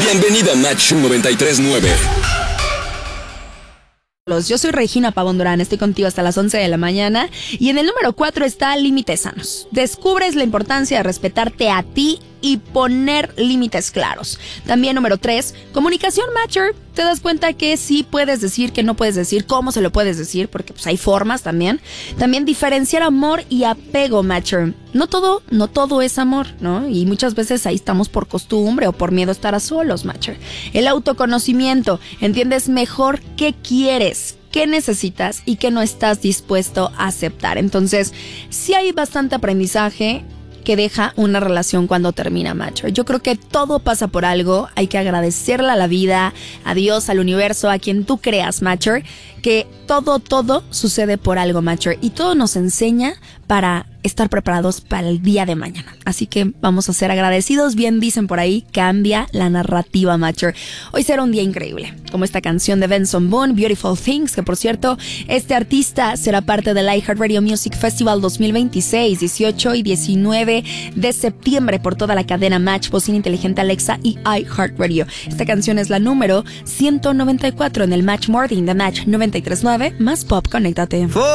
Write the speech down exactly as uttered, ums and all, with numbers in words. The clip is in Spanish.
Bienvenida a Match noventa y tres nueve. Yo soy Regina Pavón Durán, estoy contigo hasta las once de la mañana. Y en el número cuatro está límites sanos. Descubres la importancia de respetarte a ti y poner límites claros. También número tres, comunicación matcher. Te das cuenta que sí puedes decir, que no puedes decir, cómo se lo puedes decir, porque pues hay formas también. También diferenciar amor y apego matcher. No todo, no todo es amor, ¿no? Y muchas veces ahí estamos por costumbre o por miedo a estar a solos, matcher. El autoconocimiento. Entiendes mejor qué quieres, qué necesitas y qué no estás dispuesto a aceptar. Entonces, sí hay bastante aprendizaje que deja una relación cuando termina, matcher. Yo creo que todo pasa por algo. Hay que agradecerle a la vida, a Dios, al universo, a quien tú creas, matcher, que todo, todo sucede por algo, matcher. Y todo nos enseña para estar preparados para el día de mañana. Así que vamos a ser agradecidos. Bien dicen por ahí, cambia la narrativa, matcher. Hoy será un día increíble, como esta canción de Benson Boone, Beautiful Things, que por cierto, este artista será parte del iHeartRadio Music Festival dos mil veintiséis, dieciocho y diecinueve de septiembre, por toda la cadena Match, bocina inteligente Alexa y iHeartRadio. Esta canción es la número ciento noventa y cuatro en el Match Morning de Match noventa y tres nueve, más pop, conéctate.